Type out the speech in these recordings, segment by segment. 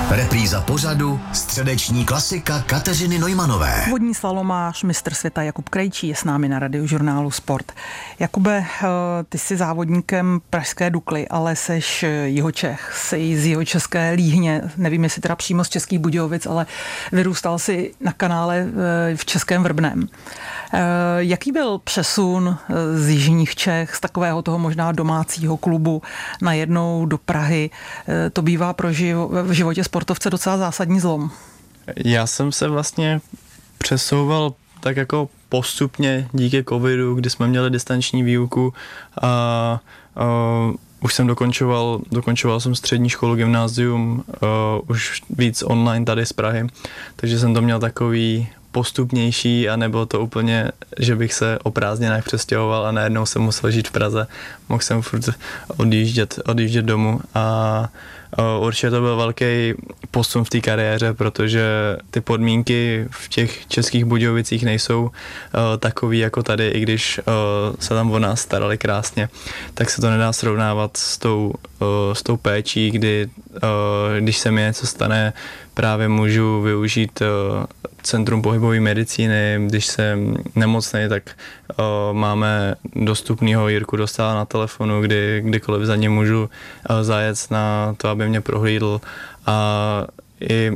Repríza pořadu středeční klasika Kateřiny Neumanové. Vodní slalomář, mistr světa Jakub Krejčí je s námi na Radiožurnálu Sport. Jakube, ty jsi závodníkem pražské Dukly, ale seš Jihočech, jsi z jihočeské Líhně, nevím, jestli teda přímo z Českých Budějovic, ale vyrůstal jsi na kanále v Českém Vrbném. Jaký byl přesun z jižních Čech, z takového toho možná domácího klubu najednou do Prahy? To bývá v životě sportovce docela zásadní zlom. Já jsem se vlastně přesouval tak jako postupně díky covidu, kdy jsme měli distanční výuku a už jsem dokončoval jsem střední školu, gymnázium, už víc online tady z Prahy, takže jsem to měl takový postupnější a nebylo to úplně, že bych se o prázdninách přestěhoval a najednou jsem musel žít v Praze. Mohl jsem furt odjíždět domů a určitě to byl velký posun v té kariéře, protože ty podmínky v těch Českých Budějovicích nejsou takový jako tady, i když se tam o nás starali krásně, tak se to nedá srovnávat s tou péčí, kdy když se mi něco stane, právě můžu využít Centrum pohybové medicíny, když jsem nemocný, tak máme dostupnýho Jirku Dostála na telefonu, kdykoliv za ně můžu zajet na to, aby mě prohlídl, a i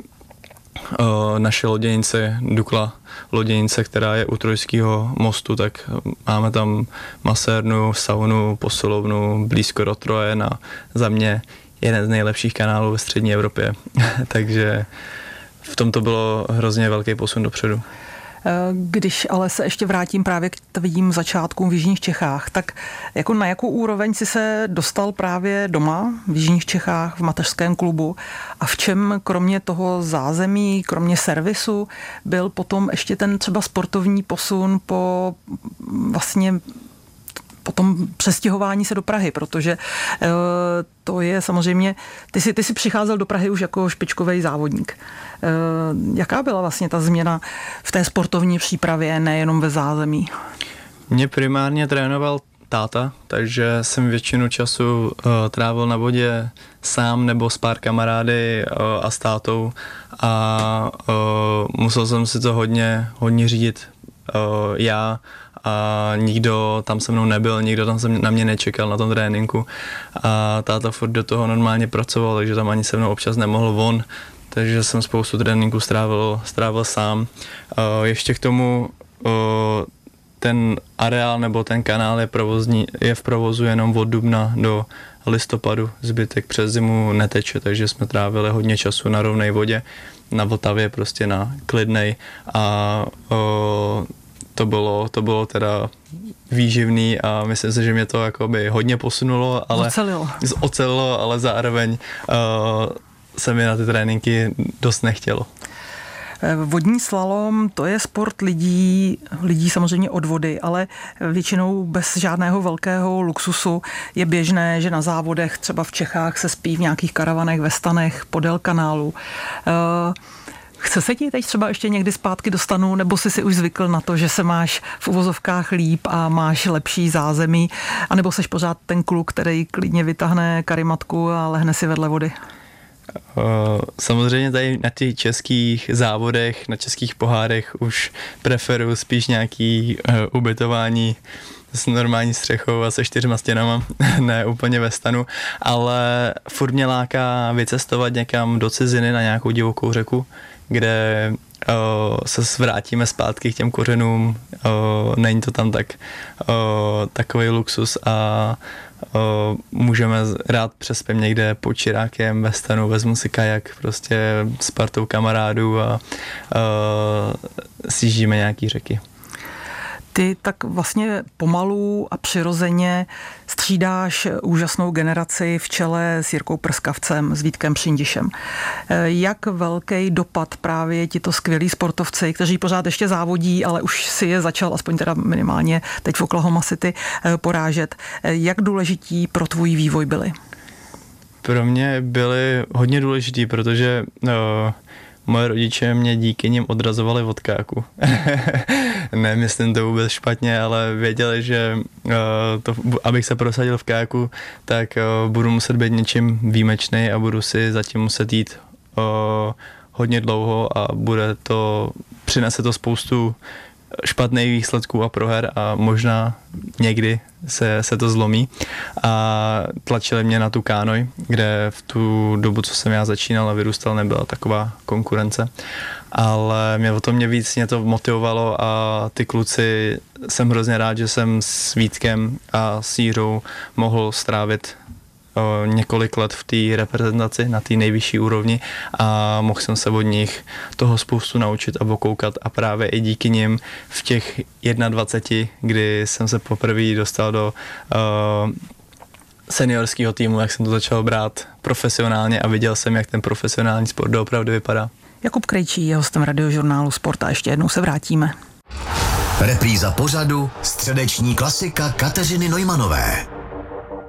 naše loděnice, Dukla loděnice, která je u Trojského mostu, tak máme tam masérnu, saunu, posilovnu, blízko do Trojen a za mě jeden z nejlepších kanálů ve střední Evropě. Takže v tom to bylo hrozně velký posun dopředu. Když ale se ještě vrátím právě k tvým začátkům v jižních Čechách, tak jako na jakou úroveň si se dostal právě doma v jižních Čechách v mateřském klubu a v čem kromě toho zázemí, kromě servisu, byl potom ještě ten třeba sportovní posun po tom přestěhování se do Prahy, protože to je samozřejmě, ty jsi přicházel do Prahy už jako špičkový závodník. Jaká byla vlastně ta změna v té sportovní přípravě, nejenom ve zázemí? Mě primárně trénoval táta, takže jsem většinu času trávil na vodě sám nebo s pár kamarády a s tátou a musel jsem si to hodně řídit já, a nikdo tam se mnou nebyl, nikdo tam na mě nečekal na tom tréninku a táta furt do toho normálně pracoval, takže tam ani se mnou občas nemohl von, takže jsem spoustu tréninků strávil sám. Ještě k tomu ten areál nebo ten kanál je v provozu jenom od dubna do listopadu, zbytek přes zimu neteče, takže jsme trávili hodně času na rovnej vodě, na Vltavě, prostě na klidnej, a to bylo teda výživný a myslím si, že mě to jakoby hodně posunulo, ale ocelilo, ale zároveň se mi na ty tréninky dost nechtělo. Vodní slalom, to je sport lidí samozřejmě od vody, ale většinou bez žádného velkého luxusu. Je běžné, že na závodech třeba v Čechách se spí v nějakých karavanech, ve stanech podél kanálu. Chce se ti teď třeba ještě někdy zpátky do stanu, nebo jsi už zvykl na to, že se máš v uvozovkách líp a máš lepší zázemí, anebo seš pořád ten kluk, který klidně vytáhne karimatku a lehne si vedle vody? Samozřejmě tady na těch českých závodech, na českých pohárech už preferuju spíš nějaký ubytování s normální střechou a se 4 stěnama, ne úplně ve stanu, ale furt mě láká vycestovat někam do ciziny na nějakou divokou řeku, kde se vrátíme zpátky k těm kořenům, není to tam takový luxus a můžeme rád přespět někde pod Čirákem ve stanu, vezmu si kajak prostě s partou kamarádů a sjíždíme nějaký řeky. Ty tak vlastně pomalu a přirozeně střídáš úžasnou generaci v čele s Jirkou Prskavcem, s Vítkem Přindišem. Jak velký dopad právě tito skvělí sportovci, kteří pořád ještě závodí, ale už si je začal, aspoň teda minimálně teď v Oklahoma City, porážet. Jak důležití pro tvůj vývoj byli? Pro mě byli hodně důležitý, protože moje rodiče mě díky nim odrazovali od kajaku. Nemyslím to vůbec špatně, ale věděli, že abych se prosadil v kajaku, tak budu muset být něčím výjimečný a budu si zatím muset jít hodně dlouho a přinese to spoustu špatných výsledků a proher a možná někdy se to zlomí. A tlačili mě na tu kánoj, kde v tu dobu, co jsem já začínal a vyrůstal, nebyla taková konkurence. Ale mě víc to motivovalo a ty kluci, jsem hrozně rád, že jsem s Vítkem a s Jířou mohl strávit několik let v té reprezentaci na té nejvyšší úrovni a mohl jsem se od nich toho spoustu naučit a okoukat a právě i díky nim v těch 21, kdy jsem se poprvé dostal do seniorského týmu, jak jsem to začal brát profesionálně a viděl jsem, jak ten profesionální sport doopravdy vypadá. Jakub Krejčí je hostem Radiožurnálu Sport a ještě jednou se vrátíme. Repríza pořadu Středeční klasika Kateřiny Neumanové.